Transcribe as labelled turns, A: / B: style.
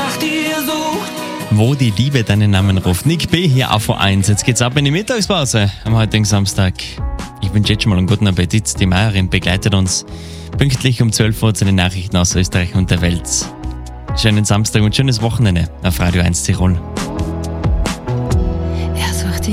A: nach dir sucht.
B: Wo die Liebe deinen Namen ruft. Nick B. hier auf V1. Jetzt geht's ab in die Mittagspause am heutigen Samstag. Ich wünsche jetzt schon mal einen guten Appetit. Die Meierin begleitet uns pünktlich um 12 Uhr zu den Nachrichten aus Österreich und der Welt. Schönen Samstag und schönes Wochenende auf Radio 1 Tirol.